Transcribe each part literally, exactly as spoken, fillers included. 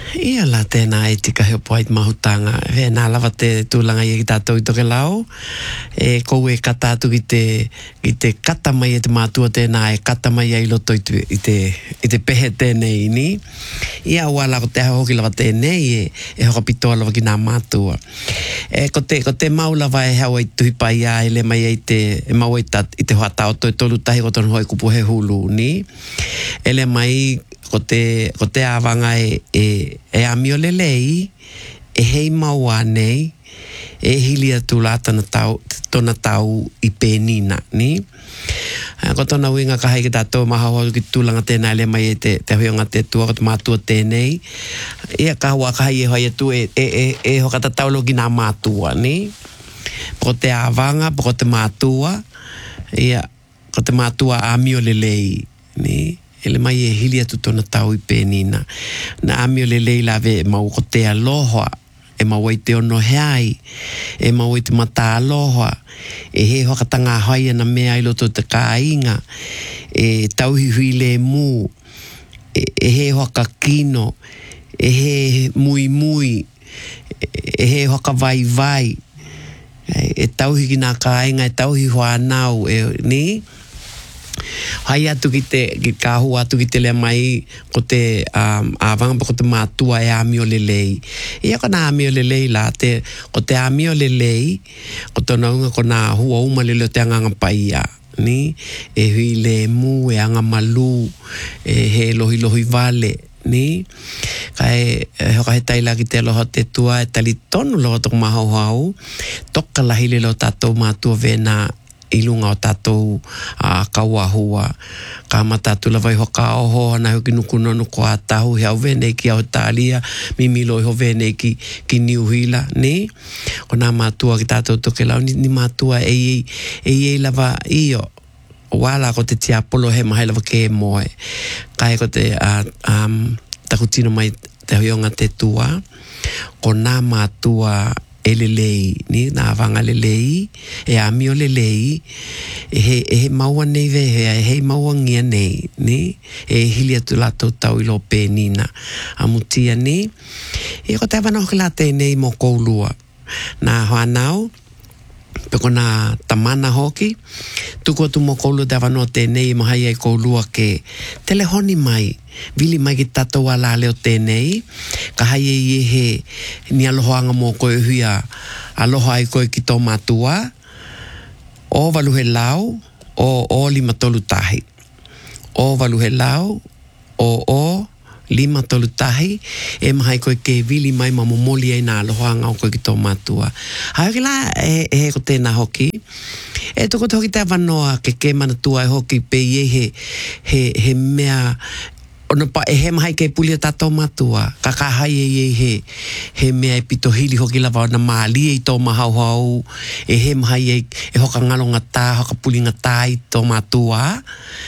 Ia la tēnā e tika heo poait mahutanga. He nā lawa te tūlanga i tātou i toke lau. E kou e katātu i te, i te kata mai e te mātua tēnā e kata mai e loto i te, i te, i te pehe tēnei ni. Ia wala ko te hoki lawa tēnei e, e hoka pitoa lawa ki nā mātua. E ko te, ko te mau lawa e hawa i tuhipa ia e le mai e te, e mau e tat, i te hoa tau toi tolu tahi ko tonu hoi kupu he hulu ni. E le mai ko te, ko te awanga e, e, e amio lelei, e hei maua nei, e hilia tula tana tau, tona tau i pēnina, ni? Ko tona winga ka hei ki tātou maha hoi ki tūlanga tēnā le mai e te, te huionga te tua, ko te mātua tēnei. Ia ka hua ka hei e hoi e tu e, e, e, e hoka ta taulo ki nā mātua, ni? Ko te awanga, ko te mātua, ia, ko te mātua amio lelei, ni? Ele mai e hili atu tona tau i pēnina. Na amio le leila ve mau ko te aloha, e mau i te ono heai, e mau i te mata aloha, e he hoakatanga haia na mea i loto te kāinga, e tauhi hui le mū, e, e he hoaka kino, e he mui mui, e he hoaka vai vai, e tauhi ki nā kāinga, e tauhi hoa nau, e, ni? Hai atu ki te, ki kāhu atu ki te lea mai ko te um, awanga pa ko te mātua e amio lelei. Ia ko nā amio lelei la, te, ko te amio lelei, ko tona unga ko nā hua uma leleo te anganga paia. Ni? E hui le mu, e anga malu, e he lohi lohi vale. Ni? Kai e hoka he taila ki te aloha te tua e tali tonu loa toko mahau hau. Toka lahi lelo tātou mātua vena ilunga o tātou a kaua hua. Ka matatu lawai hoka oho, hana hoki nukuno nuko a tahu, he au venei ki au tālia, mimilo ho venei ki, ki niuhila, ne? Ko nā mātua ki tātou toke lau, ni, ni mātua e ei, e ei lava iyo. Wala ko te tia polo he mahi lava ke moe. Kai ko te uh, um, takutino mai te hionga te tua, ko nā mātua e lelei, ni, nā wanga lelei, e amio lelei, e he, e he maua nei vehea, e he maua ngia nei, ni, e hili atu lato tau ilo pēnina, amutia ni, e ko te wana hoki la tēnei mo koulua, nā whanau, peko nā tamana hoki, tuko atu mo koulua te wanoa tēnei, mahai ai koulua ke telehoni mai, vili mai ki tatou ala leo tēnei, ka hai e ie he ni alohoanga mō koe huia, aloha ai koe ki tō mātua, o waluhe lau, o o lima tolu tahi. O waluhe lau, o o lima tolu tahi, e mahai koe ke vili mai ma momoli ai nā alohoanga o koe ki tō mātua. Hai ki la, e, e he ko tēnā hoki, e toko te hoki te wanoa ke ke mana tua e hoki pe ie he, he, he mea, ona pa e he mahai kei pulia tātou matua. Ka ka hai e e he, he mea e pito hili hoki lava na maali e i tō mahau hau. E he mahai e, e hoka ngalo ngatā, hoka puli ngatā i tō matua.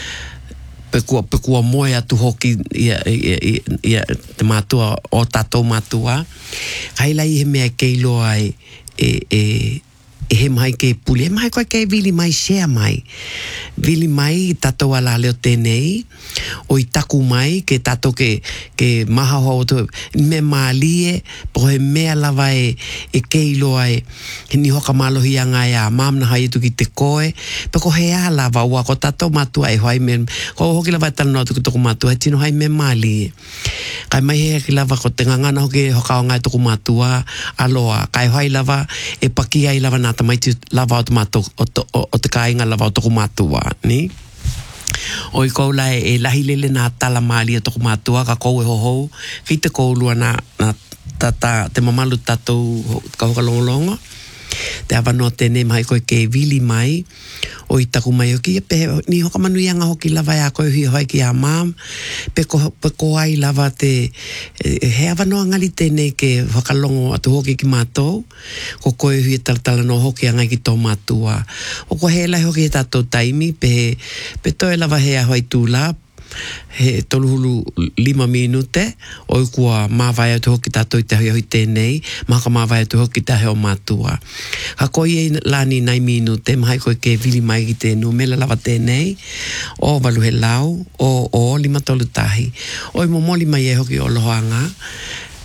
Pekua, pekua moe atu hoki ia, ia, ia, ia te matua o tātou matua. Kai lai he mea kei loa e, e, e, e he mai ke puli, e mai koe ke vili mai share mai. Vili mai tatou ala leo tēnei, o i taku mai ke tatou ke, ke maha hau to, me maalie, po he mea lava e, e keiloa e, he ni hoka malohi anga e a mamna hai etu ki te koe, pe ko he a lava ua ko tatou matua e hoai me, ko hoki lava e talanoa tuku toko matua, he tino hai me maalie. Kai mai he ki lava ko te ngangana hoki hoka o ngai toko matua, aloa, kai hoai lava e paki ai lava nata mai te lava o te matua, o, o, o te kāinga lava o toko matua, ni? O i kou lai e lahi lele nā tala maali a toko matua, ka kou e hohou, ki te kou lua nā, nā tata, te mamalu tatou ka hoka longolongo, te awanoa tēnei mai koe ke vili mai, o i taku mai hoki, pe, ni hoka manuianga hoki lava e a koe hui hoi ki a mam, pe ko, pe ko ai lava te, he awanoa ngali tēnei ke whakalongo atu hoki ki mātou, ko koe hui talatala no hoki angai ki tō mātua. O ko he lai hoki he tātou taimi, pe, pe toi lava he a hoi tūlā, he toluhulu lima minute, o i kua mawai atu hoki tātou i te hui hui tēnei, maka mawai atu hoki tā heo mātua. Ka koi e lani nai minute, mahai koe ke vili mai ki tēnu, mela lava tēnei, o waluhe lau, o o lima tolu tahi. O i momoli mai e hoki o lohoanga,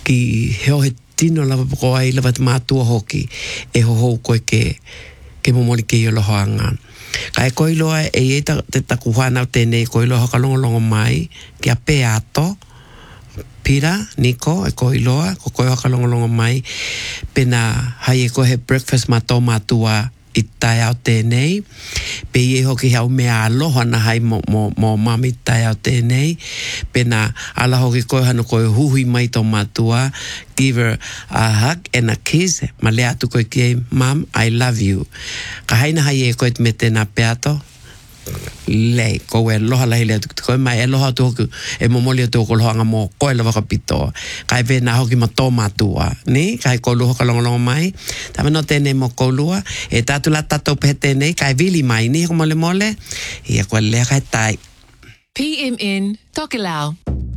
ki heo he tino lava poko ai lava te mātua hoki e hoho koe ke, ke momoli ke i olohoanga. Ka e koiloa e e ta, te taku whanau tēnei koiloa hakalongolongo mai ki a pe ato. Pira, Niko, e koiloa, ko koe hakalongolongo mai pena hai e koe he breakfast ma tō mātua i tai au tēnei. Pe i e hoki hau mea aloha na hai mo, mo, mo mami tai au tēnei. Pena ala hoki koe hano koe huhui mai tō mātua. Give her a hug and a kiss. Ma lea atu koe ki e, Mom, I love you. Ka haina hai e koe te me tēnā peato. Lei, koe e loha lahi lea tuku koe, mai e loha tu hoku, e momoli atu hoku loha mo koe la waka pitoa. Kai pēnā hoki ma tō mātua, ni? Kai kou luha ka longolongo mai. Tāma no tēnei mo kou lua, e tātu la tātou pehe tēnei, kai vili mai, ni? Hoko mole mole, ia koe lea kai tai. P M N, Tokelau.